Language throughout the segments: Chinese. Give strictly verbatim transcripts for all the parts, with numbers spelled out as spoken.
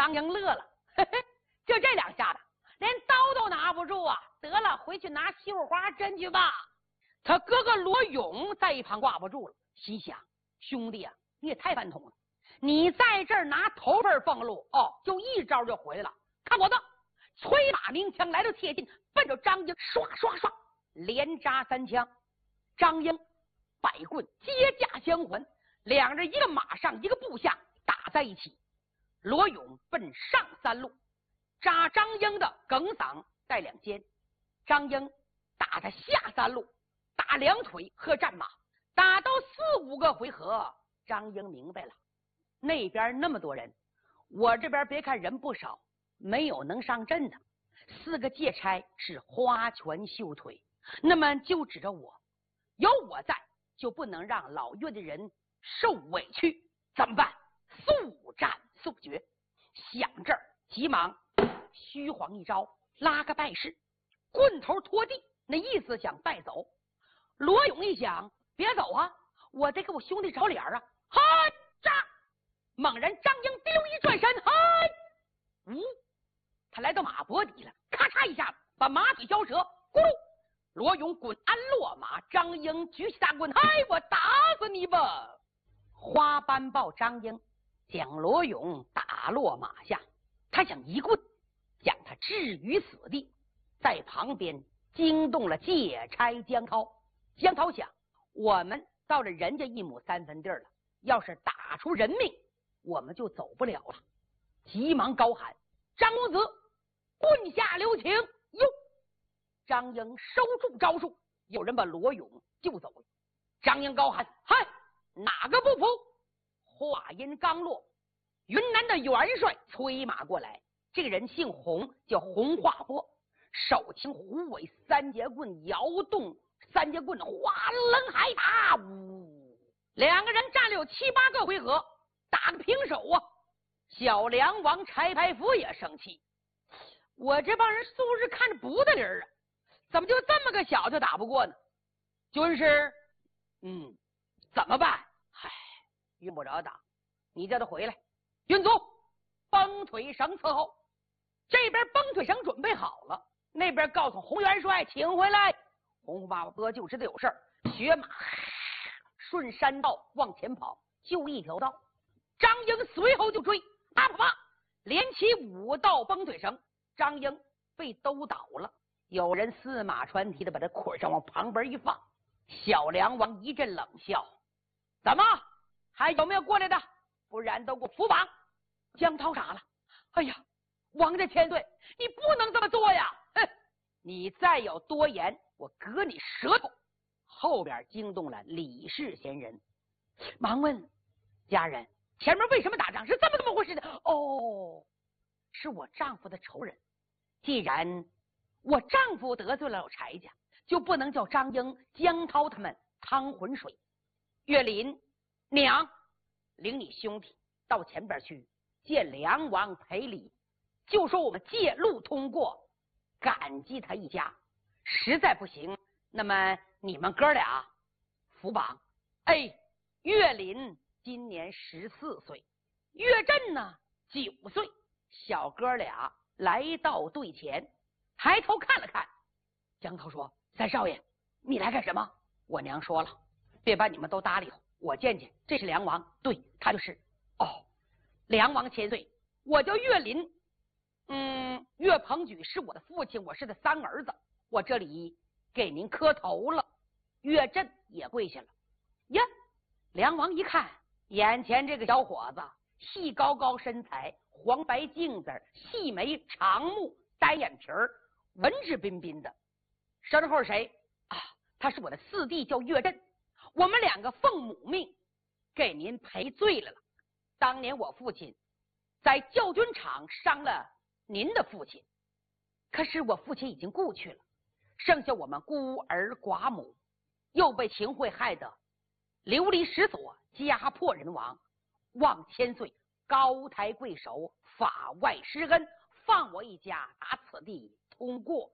张英乐了，嘿嘿，就这两下子，连刀都拿不住啊！得了，回去拿绣花针去吧。他哥哥罗勇在一旁挂不住了，心想：兄弟啊，你也太犯统了！你在这儿拿头份俸禄，哦，就一招就回来了。看我的，催马鸣枪来到切近，奔着张英刷刷刷连扎三枪。张英百棍接驾相还，两人一个马上一个步下打在一起。罗勇奔上三路，扎张英的梗嗓带两肩，张英打他下三路，打两腿和战马，打到四五个回合，张英明白了，那边那么多人，我这边别看人不少，没有能上阵的，四个借差是花拳绣腿，那么就指着我，有我在就不能让老岳的人受委屈，怎么办？速战速决。想这儿急忙虚晃一招，拉个拜式，棍头拖地，那意思想带走。罗勇一想，别走啊，我得给我兄弟找脸啊！嗨扎！猛然张英丢一转身，嗨呜，他来到马脖底了，咔嚓一下把马腿削折，咕噜，罗勇滚鞍落马，张英举起大棍，嗨，我打死你吧！花斑豹张英将罗勇打落马下，他想一棍将他置于死地，在旁边惊动了借差江涛。江涛想，我们到了人家一亩三分地了，要是打出人命，我们就走不了了。急忙高喊：张公子，棍下留情！哟，张英收住招数，有人把罗勇救走了。张英高喊：嗨，哪个不服？话音刚落，云南的元帅催马过来，这个人姓洪，叫洪化波，手擎虎尾三节棍，摇动三节棍，哗楞海打，呜，两个人战了有七八个回合，打个平手啊！小梁王柴排福也生气，我这帮人素质看着不得理儿啊，怎么就这么个小就打不过呢？军师，嗯，怎么办？唉，用不着打，你叫他回来。军卒，绷腿绳伺候。这边绷腿绳准备好了，那边告诉洪元帅请回来。洪爸爸就知道有事儿，学马顺山道往前跑，就一条道。张英随后就追，啪啪啪，连起五道绷腿绳，张英被兜倒了。有人四马传蹄的把他捆上，往旁边一放。小梁王一阵冷笑：怎么还有没有过来的？不然都给我扶绑！江涛傻了，哎呀，王家千岁，你不能这么做呀！哼，你再有多言，我割你舌头！后边惊动了李氏贤人，忙问家人：前面为什么打仗？是这么这么回事的？哦，是我丈夫的仇人。既然我丈夫得罪了柴家，就不能叫张英、江涛他们趟浑水。岳林娘，领你兄弟到前边去见梁王赔礼，就说我们借路通过，感激他一家。实在不行，那么你们哥俩扶绑。哎，岳林今年十四岁，岳震呢九岁。小哥俩来到队前，抬头看了看。江涛说：三少爷，你来干什么？我娘说了，别把你们都搭里头，我见见，这是梁王。对，他就是。哦，梁王千岁，我叫岳林，嗯，岳鹏举是我的父亲，我是他三儿子，我这里给您磕头了。岳震也跪下了。呀，梁王一看，眼前这个小伙子，细高高身材，黄白净子，细眉长目，单眼皮儿，文质彬彬的。身后谁啊？他是我的四弟，叫岳震。我们两个奉母命给您赔罪来了。当年我父亲在教军场伤了您的父亲，可是我父亲已经故去了，剩下我们孤儿寡母，又被秦桧害得流离失所，家破人亡。望千岁高抬贵手，法外施恩，放我一家打此地通过。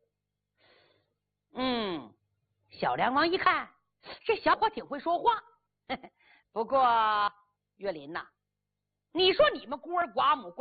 嗯，小梁王一看，这小伙挺会说话。呵呵，不过岳林呐、啊，你说你们孤儿寡母